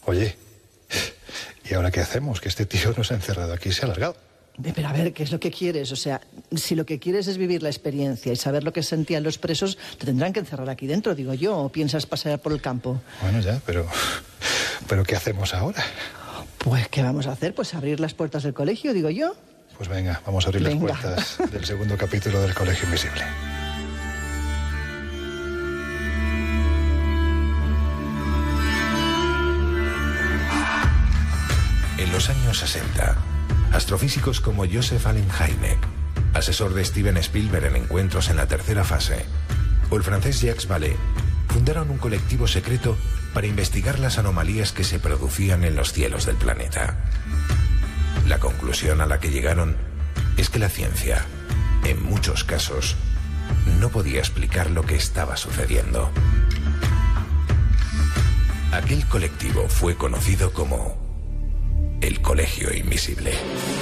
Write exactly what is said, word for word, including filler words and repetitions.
Oye, ¿y ahora qué hacemos? Que este tío nos ha encerrado aquí y se ha largado. Pero a ver, ¿qué es lo que quieres? O sea, si lo que quieres es vivir la experiencia y saber lo que sentían los presos, te tendrán que encerrar aquí dentro, digo yo, ¿o piensas pasear por el campo? Bueno, ya, pero... ¿Pero qué hacemos ahora? Pues, ¿qué vamos a hacer? Pues abrir las puertas del colegio, digo yo. Pues venga, vamos a abrir Venga. las puertas del segundo capítulo del Colegio Invisible. En los años sesenta, astrofísicos como Joseph Allen Hynek, asesor de Steven Spielberg en Encuentros en la tercera fase, o el francés Jacques Vallée, fundaron un colectivo secreto para investigar las anomalías que se producían en los cielos del planeta. La conclusión a la que llegaron es que la ciencia, en muchos casos, no podía explicar lo que estaba sucediendo. Aquel colectivo fue conocido como el Colegio Invisible.